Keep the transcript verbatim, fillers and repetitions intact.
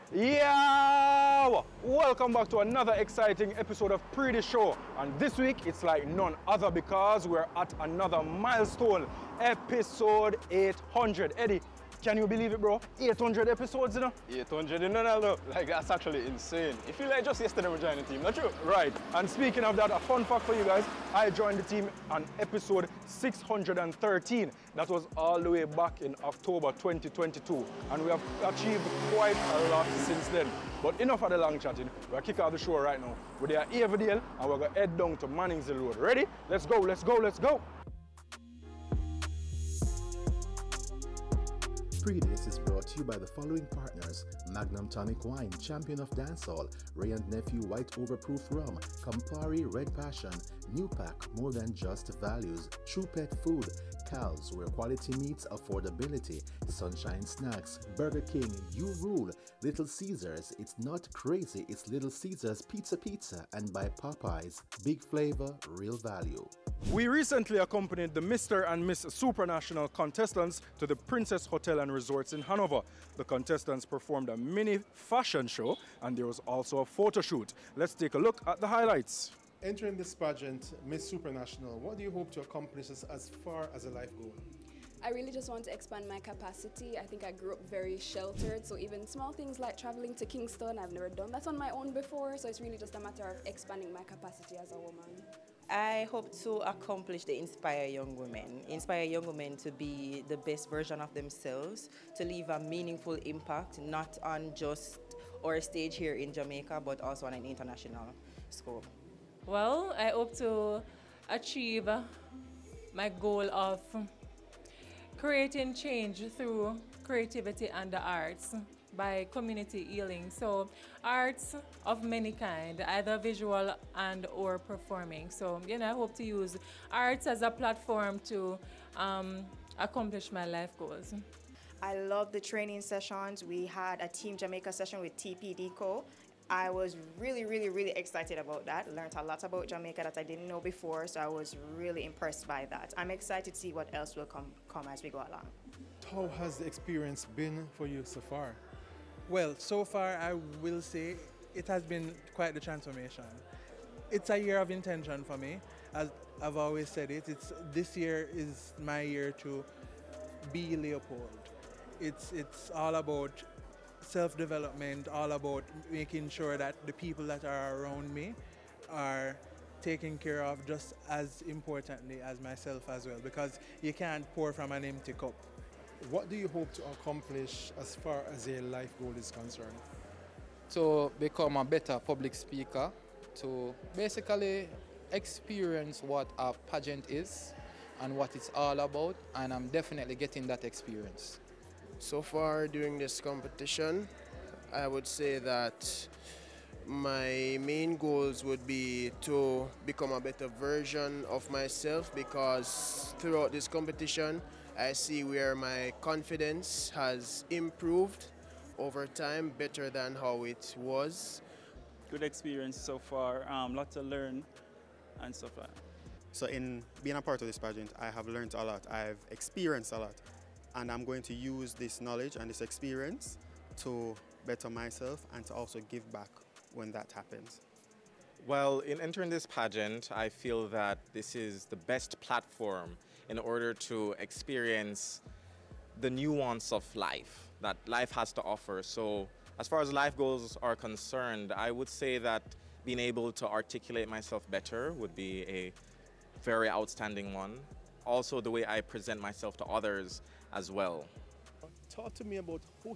Yeah! Welcome back to another exciting episode of Pretty Show. And this week it's like none other because we're at another milestone, episode eight hundred. Eddie, can you believe it, bro? eight hundred episodes, you know? eight hundred, you know, no, like that's actually insane. It feels like just yesterday we joined the team, not true? Right. And speaking of that, a fun fact for you guys, I joined the team on episode six hundred thirteen. That was all the way back in October twenty twenty-two. And we have achieved quite a lot since then. But enough of the long chatting. We're going to kick off the show right now. We're at Avondale and we're going to head down to Manningsville Road. Ready? Let's go, let's go, let's go. Predace is brought to you by the following partners: Magnum Tonic Wine, Champion of Dancehall, Ray and Nephew White Overproof Rum, Campari Red Passion, New Pack, More Than Just Values, True Pet Food, Cal's, where quality meets affordability, Sunshine Snacks, Burger King, You Rule, Little Caesars, it's not crazy, it's Little Caesars Pizza Pizza, and by Popeyes, big flavor, real value. We recently accompanied the Mister and Miss Supranational contestants to the Princess Hotel and Resorts in Hanover. The contestants performed a mini fashion show and there was also a photo shoot. Let's take a look at the highlights. Entering this pageant, Miss Supranational, what do you hope to accomplish as, as far as a life goal? I really just want to expand my capacity. I think I grew up very sheltered, so even small things like traveling to Kingston, I've never done that on my own before, so it's really just a matter of expanding my capacity as a woman. I hope to accomplish the inspire young women, inspire young women to be the best version of themselves, to leave a meaningful impact, not on just our stage here in Jamaica, but also on an international scope. Well, I hope to achieve my goal of creating change through creativity and the arts by community healing. So arts of many kind, either visual and or performing. So, you know, I hope to use arts as a platform to um, accomplish my life goals. I love the training sessions. We had a Team Jamaica session with T P D Co. I was really, really, really excited about that. Learned a lot about Jamaica that I didn't know before, so I was really impressed by that. I'm excited to see what else will come, come as we go along. How has the experience been for you so far? Well, so far I will say it has been quite the transformation. It's a year of intention for me. As I've always said it, it's, this year is my year to be Leopold. It's, it's all about self-development, all about making sure that the people that are around me are taken care of just as importantly as myself as well, because you can't pour from an empty cup. What do you hope to accomplish as far as a life goal is concerned? To become a better public speaker, to basically experience what a pageant is and what it's all about, and I'm definitely getting that experience. So far during this competition, I would say that my main goals would be to become a better version of myself, because throughout this competition I see where my confidence has improved over time, better than how it was. Good experience so far, um, lot to learn and stuff like that. So in being a part of this pageant, I have learned a lot, I've experienced a lot, and I'm going to use this knowledge and this experience to better myself and to also give back when that happens. Well, in entering this pageant, I feel that this is the best platform in order to experience the nuance of life that life has to offer. So as far as life goals are concerned, I would say that being able to articulate myself better would be a very outstanding one. Also, the way I present myself to others as well. Talk to me about how